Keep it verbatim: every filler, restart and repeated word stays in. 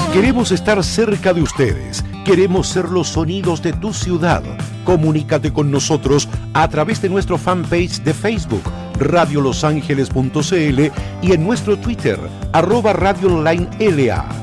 Queremos estar cerca de ustedes. Queremos ser los sonidos de tu ciudad. Comunícate con nosotros a través de nuestro fanpage de Facebook, radio los ángeles punto c l, y en nuestro Twitter, arroba Radio Online L A.